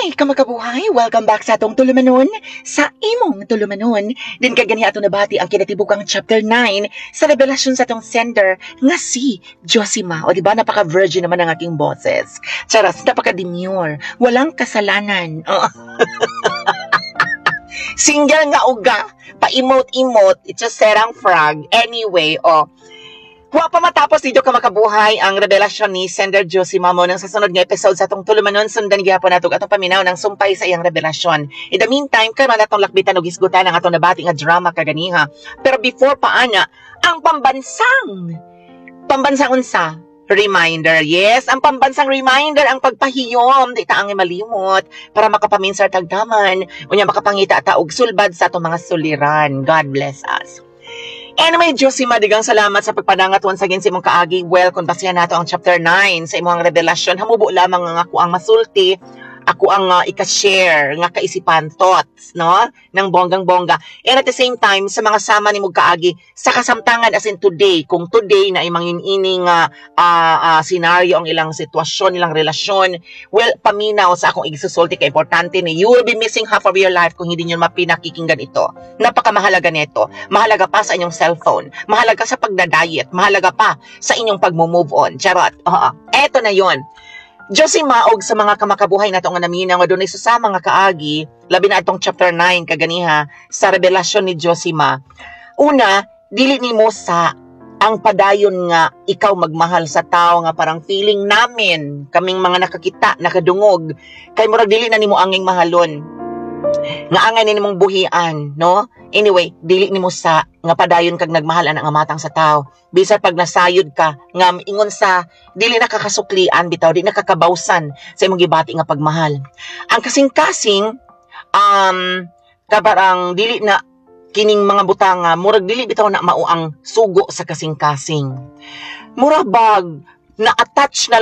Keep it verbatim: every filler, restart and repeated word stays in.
Hi, kamakabuhay! Welcome back sa atong tulumanon, sa imong tulumanon. Din kagani ato nabati ang kinatibukang chapter nine sa revelasyon sa atong sender nga si Josima. O diba, napaka-virgin naman ang aking boses. Charas, napaka-demure, walang kasalanan. Oh. Single nga uga, pa-emote-emote, it's just serang frog. Anyway, oh. Wa pa matapos dito ka makabuhay ang revelasyon ni Sender Josima mo nang sa sunod nga episode sa atong tulumanon sundan gyapon nato atong paminaw ng sumpay sa iyang revelasyon. In the meantime, karon atong lakbitan og isgutan ang atong nabati nga drama kaganiha. Pero before pa ana, ang pambansang pambansang unsa? Reminder. Yes, ang pambansang reminder ang pagpahiyom, di ta ang malimot para makapaminsar tagdaman, unya makapangita ta og sulbad sa atong mga suliran. God bless us. Anyway, Josima, digang salamat sa pagpadangat once again sa imong kaagi. Well, kung basihan nato ang chapter nine sa imong revelasyon, hamubo lamang nga ako ang masulti, ako ang uh, ika-share nga kaisipan thoughts, no? Ng bonggang-bongga. And at the same time, sa mga sama ni mong kaagi, sa kasamtangan as in today, kung today na imang ining uh, uh, uh, scenario ang ilang sitwasyon, ilang relasyon, well, paminaw sa akong igsusulti ka importante ni you will be missing half of your life kung hindi nyo mapinakikinggan ito. Napakamahalaga nito. Mahalaga pa sa inyong cellphone. Mahalaga sa pagdadiet. Mahalaga pa sa inyong pag-move on. Charot. Uh, eto na yon. Josima, og sa mga kamakabuhay na itong naminaw nga doon ay susama nga kaagi, labi na itong chapter nine kaganiha sa revelasyon ni Josima. Una, dili nimo sa ang padayon nga ikaw magmahal sa tao nga parang feeling namin, kaming mga nakakita, nakadungog, kay murag dili na nimo anging mahalon. Nga angay ni nimong buhian, no? Anyway, dili nimo sa nga padayon kag nagmahal ang amatang sa tao. Bisa pag nasayod ka, nga ingon sa dili nakakasuklian bitaw, di nakakabawsan sa imong gibati nga pagmahal. Ang kasing-kasing um kabarang dili na kining mga butanga, murag dili bitaw na mao ang sugo sa kasing-kasing. Murag bag na attach na